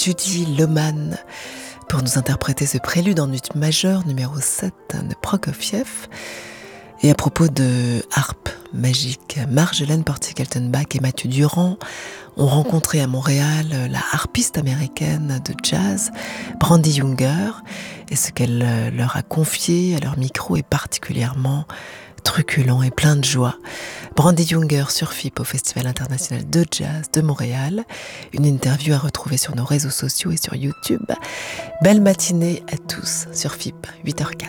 Judy Loman pour nous interpréter ce prélude en ut majeur numéro 7 de Prokofiev. Et à propos de harpe magique, Marjolaine Portier-Kaltenbach et Mathieu Durand ont rencontré à Montréal la harpiste américaine de jazz, Brandi Younger, et ce qu'elle leur a confié à leur micro est particulièrement truculent et plein de joie. Brandi Younger sur FIP au Festival international de jazz de Montréal. Une interview à retrouver sur nos réseaux sociaux et sur YouTube. Belle matinée à tous sur FIP, 8h04.